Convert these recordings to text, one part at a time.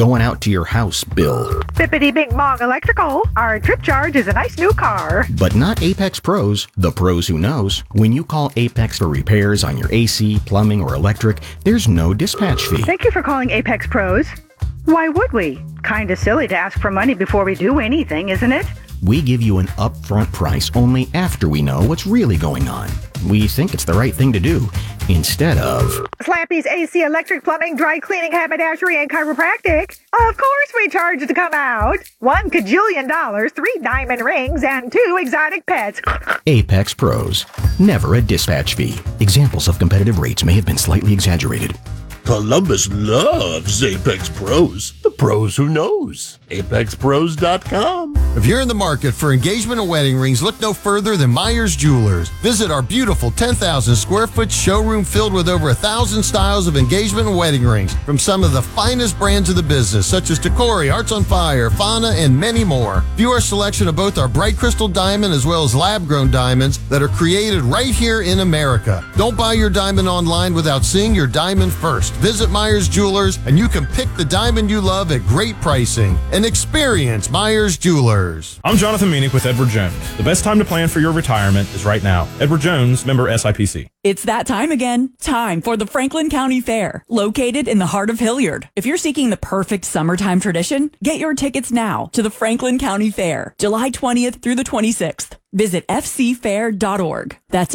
going out to your house bill. Bippity Bing Bong Electrical. Our trip charge is a nice new car. But not Apex Pros, the pros who knows. When you call Apex for repairs on your AC, plumbing, or electric, there's no dispatch fee. Thank you for calling Apex Pros. Why would we? Kinda silly to ask for money before we do anything, isn't it? We give you an upfront price only after we know what's really going on. We think it's the right thing to do, instead of Slappy's AC, electric, plumbing, dry cleaning, haberdashery, and chiropractic. Of course we charge to come out. $1 kajillion, 3 diamond rings, and 2 exotic pets. Apex Pros. Never a dispatch fee. Examples of competitive rates may have been slightly exaggerated. Columbus loves Apex Pros. The pros who knows. ApexPros.com. If you're in the market for engagement and wedding rings, look no further than Myers Jewelers. Visit our beautiful 10,000 square foot showroom filled with over 1,000 styles of engagement and wedding rings from some of the finest brands of the business, such as Tacori, Hearts on Fire, Fauna, and many more. View our selection of both our bright crystal diamond as well as lab-grown diamonds that are created right here in America. Don't buy your diamond online without seeing your diamond first. Visit Myers Jewelers and you can pick the diamond you love at great pricing. And experience Myers Jewelers. I'm Jonathan Meanick with Edward Jones. The best time to plan for your retirement is right now. Edward Jones, member SIPC. It's that time again. Time for the Franklin County Fair, located in the heart of Hilliard. If you're seeking the perfect summertime tradition, get your tickets now to the Franklin County Fair, July 20th through the 26th. Visit fcfair.org. That's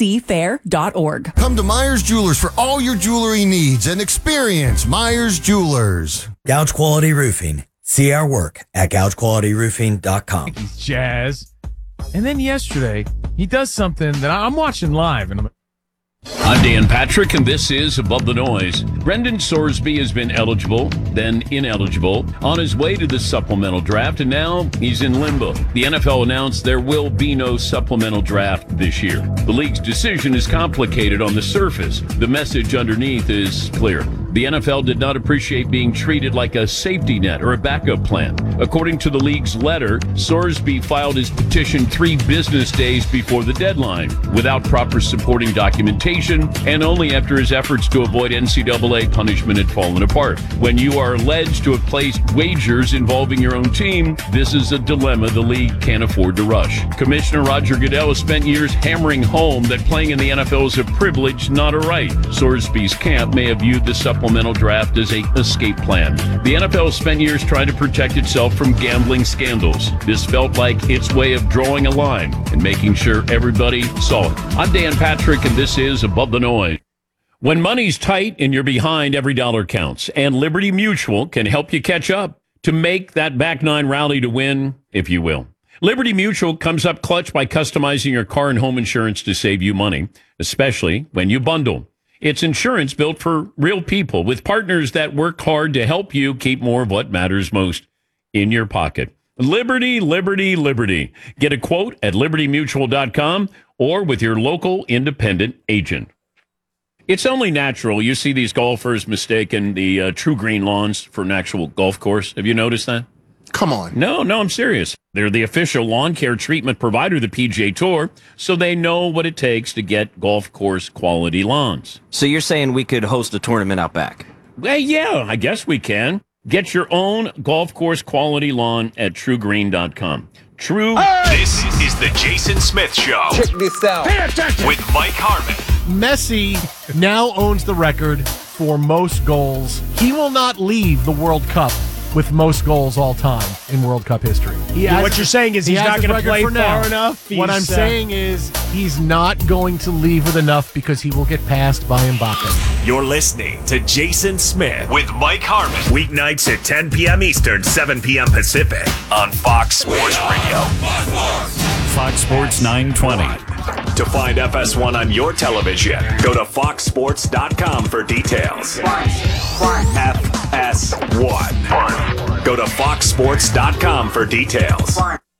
fcfair.org. Come to Myers Jewelers for all your jewelry needs and experience Myers Jewelers. Gouge Quality Roofing. See our work at gougequalityroofing.com. He's jazz. And then yesterday, he does something that I'm watching live, and I'm Dan Patrick, and this is Above the Noise. Brendan Sorsby has been eligible, then ineligible, on his way to the supplemental draft, and now he's in limbo. The NFL announced there will be no supplemental draft this year. The league's decision is complicated on the surface. The message underneath is clear. The NFL did not appreciate being treated like a safety net or a backup plan. According to the league's letter, Sorsby filed his petition 3 business days before the deadline, without proper supporting documentation, and only after his efforts to avoid NCAA punishment had fallen apart. When you are alleged to have placed wagers involving your own team, this is a dilemma the league can't afford to rush. Commissioner Roger Goodell has spent years hammering home that playing in the NFL is a privilege, not a right. Sorsby's camp may have viewed the supplemental draft as an escape plan. The NFL spent years trying to protect itself from gambling scandals. This felt like its way of drawing a line and making sure everybody saw it. I'm Dan Patrick, and this is Above the Noise. When money's tight and you're behind, every dollar counts, and Liberty Mutual can help you catch up to make that back nine rally to win, if you will. Liberty Mutual comes up clutch by customizing your car and home insurance to save you money, especially when you bundle. It's insurance built for real people with partners that work hard to help you keep more of what matters most in your pocket. Liberty, Liberty, Liberty. Get a quote at libertymutual.com or with your local independent agent. It's only natural you see these golfers mistaking the True Green lawns for an actual golf course. Have you noticed that? Come on. No, I'm serious. They're the official lawn care treatment provider of the PGA Tour, so they know what it takes to get golf course quality lawns. So you're saying we could host a tournament out back? Well, yeah, I guess we can. Get your own golf course quality lawn at truegreen.com. True. This is the Jason Smith Show. Check this out. Pay attention. With Mike Harmon. Messi now owns the record for most goals. He will not leave the World Cup with most goals all time in World Cup history. What you're saying is he's not going to play far enough? What I'm saying is he's not going to leave with enough because he will get passed by Mbappe. You're listening to Jason Smith with Mike Harmon. Weeknights at 10 p.m. Eastern, 7 p.m. Pacific on Fox Sports Radio. Fox Sports 920. To find FS1 on your television, go to foxsports.com for details. FS1. Go to foxsports.com for details.